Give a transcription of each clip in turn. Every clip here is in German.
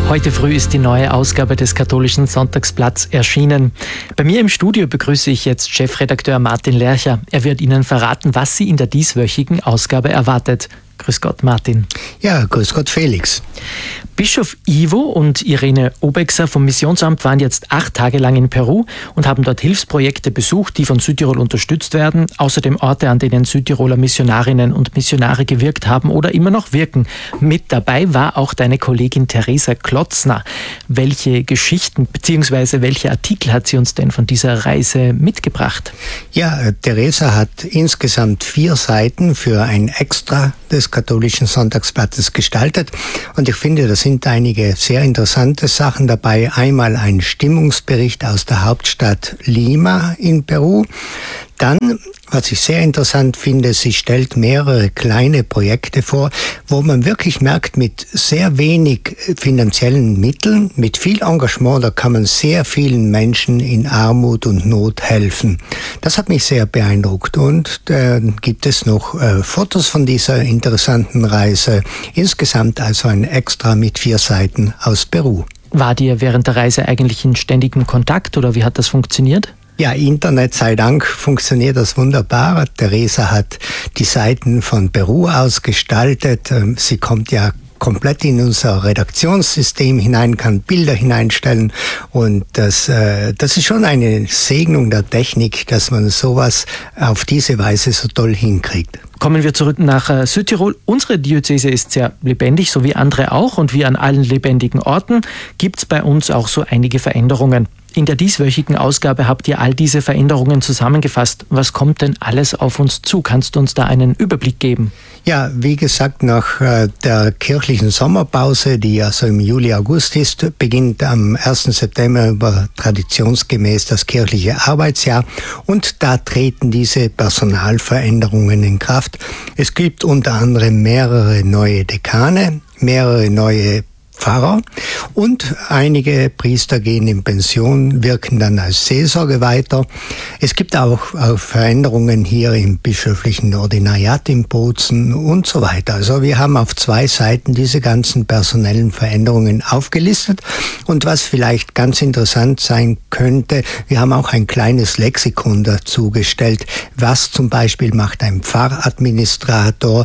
Heute früh ist die neue Ausgabe des Katholischen Sonntagsblatts erschienen. Bei mir im Studio begrüße ich jetzt Chefredakteur Martin Lercher. Er wird Ihnen verraten, was Sie in der dieswöchigen Ausgabe erwartet. Grüß Gott, Martin. Ja, grüß Gott, Felix. Bischof Ivo und Irene Obexer vom Missionsamt waren jetzt 8 Tage lang in Peru und haben dort Hilfsprojekte besucht, die von Südtirol unterstützt werden. Außerdem Orte, an denen Südtiroler Missionarinnen und Missionare gewirkt haben oder immer noch wirken. Mit dabei war auch deine Kollegin Theresa Klotzner. Welche Geschichten bzw. welche Artikel hat sie uns denn von dieser Reise mitgebracht? Ja, Theresa hat insgesamt 4 Seiten für ein Extra des Katholischen Sonntagsblattes gestaltet und ich finde, da sind einige sehr interessante Sachen dabei. Einmal ein Stimmungsbericht aus der Hauptstadt Lima in Peru. Dann, was ich sehr interessant finde, sie stellt mehrere kleine Projekte vor, wo man wirklich merkt, mit sehr wenig finanziellen Mitteln, mit viel Engagement, da kann man sehr vielen Menschen in Armut und Not helfen. Das hat mich sehr beeindruckt und gibt es noch Fotos von dieser interessanten Reise. Insgesamt also ein Extra mit 4 Seiten aus Peru. War dir während der Reise eigentlich in ständigem Kontakt oder wie hat das funktioniert? Ja, Internet sei Dank funktioniert das wunderbar. Theresa hat die Seiten von Peru aus gestaltet. Sie kommt ja komplett in unser Redaktionssystem hinein, kann Bilder hineinstellen und das ist schon eine Segnung der Technik, dass man sowas auf diese Weise so toll hinkriegt. Kommen wir zurück nach Südtirol. Unsere Diözese ist sehr lebendig, so wie andere auch. Und wie an allen lebendigen Orten gibt es bei uns auch so einige Veränderungen. In der dieswöchigen Ausgabe habt ihr all diese Veränderungen zusammengefasst. Was kommt denn alles auf uns zu? Kannst du uns da einen Überblick geben? Ja, wie gesagt, nach der kirchlichen Sommerpause, die also im Juli, August ist, beginnt am 1. September über traditionsgemäß das kirchliche Arbeitsjahr und da treten diese Personalveränderungen in Kraft. Es gibt unter anderem mehrere neue Dekane, mehrere neue Pfarrer und einige Priester gehen in Pension, wirken dann als Seelsorge weiter. Es gibt auch Veränderungen hier im bischöflichen Ordinariat in Bozen und so weiter. Also wir haben auf 2 Seiten diese ganzen personellen Veränderungen aufgelistet und was vielleicht ganz interessant sein könnte, wir haben auch ein kleines Lexikon dazu gestellt. Was zum Beispiel macht ein Pfarradministrator?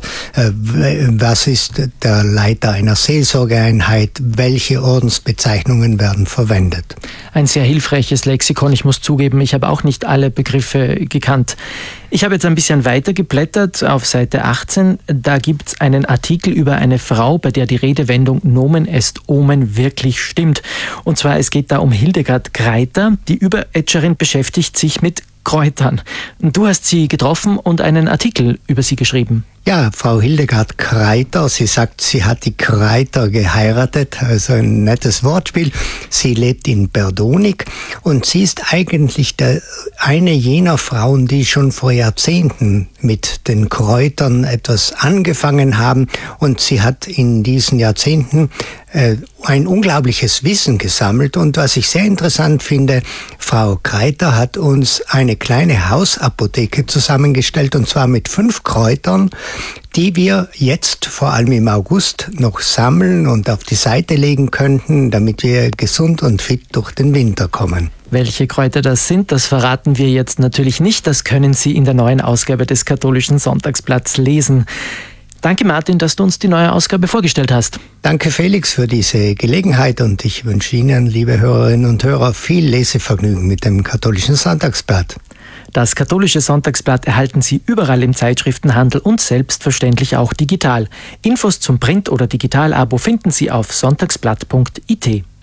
Was ist der Leiter einer Seelsorgeeinheit? Welche Ordensbezeichnungen werden verwendet? Ein sehr hilfreiches Lexikon. Ich muss zugeben, ich habe auch nicht alle Begriffe gekannt. Ich habe jetzt ein bisschen weiter geblättert auf Seite 18. Da gibt es einen Artikel über eine Frau, bei der die Redewendung Nomen est Omen wirklich stimmt. Und zwar, es geht da um Hildegard Kreiter. Die Überetscherin beschäftigt sich mit Kräutern. Du hast sie getroffen und einen Artikel über sie geschrieben. Ja, Frau Hildegard Kreiter, sie sagt, sie hat die Kreiter geheiratet, also ein nettes Wortspiel. Sie lebt in Berdonig und sie ist eigentlich eine jener Frauen, die schon vor Jahrzehnten mit den Kräutern etwas angefangen haben und sie hat in diesen Jahrzehnten ein unglaubliches Wissen gesammelt und was ich sehr interessant finde, Frau Kreiter hat uns eine kleine Hausapotheke zusammengestellt und zwar mit 5 Kräutern, die wir jetzt vor allem im August noch sammeln und auf die Seite legen könnten, damit wir gesund und fit durch den Winter kommen. Welche Kräuter das sind, das verraten wir jetzt natürlich nicht. Das können Sie in der neuen Ausgabe des Katholischen Sonntagsblatts lesen. Danke, Martin, dass du uns die neue Ausgabe vorgestellt hast. Danke, Felix, für diese Gelegenheit und ich wünsche Ihnen, liebe Hörerinnen und Hörer, viel Lesevergnügen mit dem Katholischen Sonntagsblatt. Das Katholische Sonntagsblatt erhalten Sie überall im Zeitschriftenhandel und selbstverständlich auch digital. Infos zum Print- oder Digitalabo finden Sie auf sonntagsblatt.it.